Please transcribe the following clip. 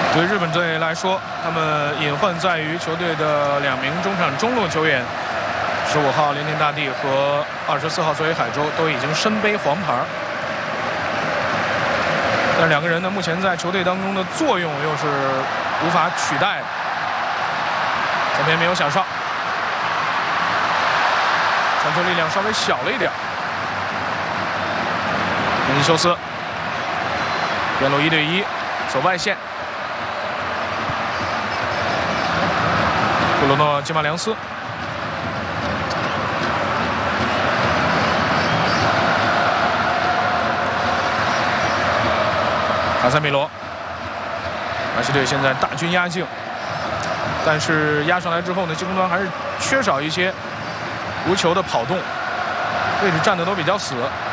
对日本队来说，他们隐患在于球队的2名中场中路球员，15号连田大地和24号佐野海舟都已经身背黄牌，但是2个人呢，目前在球队当中的作用又是无法取代的。这边没有小哨，传球力量稍微小了一点。维尼修斯，边路1对1，走外线。布鲁诺·基马良斯，卡塞米罗，巴西队现在大军压境，但是压上来之后呢，进攻端还是缺少一些无球的跑动，位置站的都比较死。